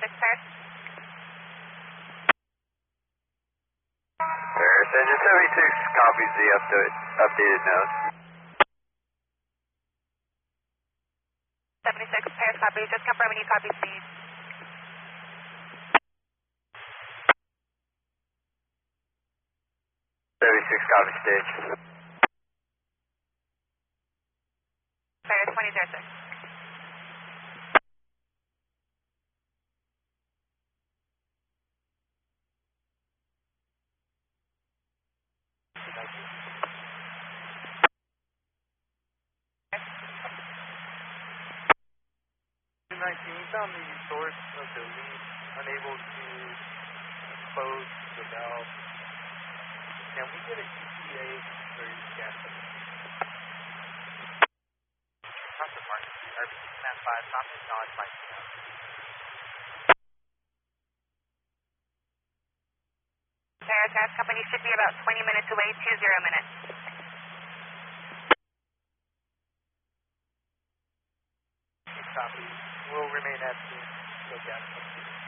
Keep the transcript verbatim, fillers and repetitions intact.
seventy-six Paris. Paris, engine seventy-six copies the update, updated note. seventy-six Paris copy, just confirming you copy speed. seventy-six copy stage. Paris twenty oh six. nineteen, we found the source of the leak, unable to close the valve. Can we get an E T A for gas? Constant mark, or stand by, stop acknowledged by P M. Paris Gas Company should be about twenty minutes away, two zero minutes. Copy. We'll remain at the gas.